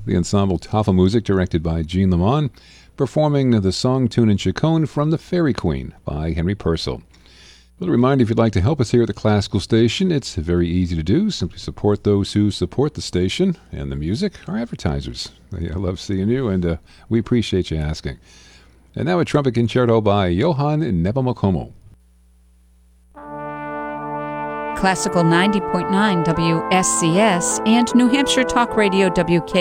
The ensemble Tafelmusik, directed by Jean Lamont, performing the song, tune, and chaconne from The Fairy Queen by Henry Purcell. A little reminder, if you'd like to help us here at the Classical Station, it's very easy to do. Simply support those who support the station and the music, our advertisers. I love seeing you, and we appreciate you asking. And now a trumpet concerto by Johann Nepomucemo. Classical 90.9 WSCS and New Hampshire Talk Radio WK